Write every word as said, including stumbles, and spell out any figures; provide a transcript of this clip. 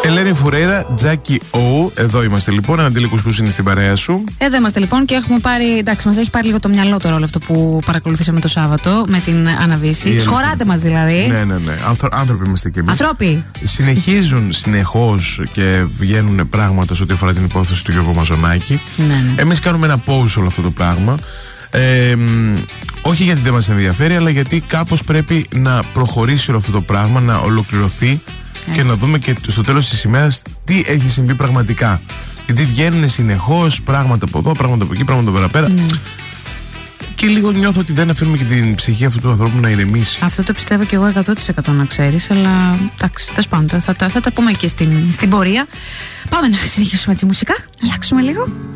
Ελένη Φουρέιρα, Τζάκι Ο. Εδώ είμαστε λοιπόν. Αναντήλικος που είναι στην παρέα σου. Εδώ είμαστε λοιπόν και έχουμε πάρει. Εντάξει, μας έχει πάρει λίγο το μυαλό τώρα όλο αυτό που παρακολουθήσαμε το Σάββατο με την Αναβίση. Σχωράτε μας δηλαδή. Ναι, ναι, ναι. Άνθρω, άνθρωποι είμαστε κι εμείς. Ανθρώποι. Συνεχίζουν συνεχώς και βγαίνουν πράγματα σε ό,τι αφορά την υπόθεση του Γιώργου Μαζονάκη. Ναι, ναι. Εμείς κάνουμε ένα pause όλο αυτό το πράγμα. Ε, όχι γιατί δεν μας ενδιαφέρει, αλλά γιατί κάπως πρέπει να προχωρήσει όλο αυτό το πράγμα, να ολοκληρωθεί. Έτσι. Και να δούμε και στο τέλος της ημέρας τι έχει συμβεί πραγματικά. Γιατί βγαίνουν συνεχώς πράγματα από εδώ, πράγματα από εκεί, πράγματα από παραπέρα. Ναι. Και λίγο νιώθω ότι δεν αφήνουμε και την ψυχή αυτού του ανθρώπου να ηρεμήσει. Αυτό το πιστεύω και εγώ εκατό τοις εκατό να ξέρεις. Αλλά εντάξει, τέλος πάντων, θα, θα, θα τα πούμε και στην, στην πορεία. Πάμε να συνεχίσουμε έτσι μουσικά, να αλλάξουμε λίγο.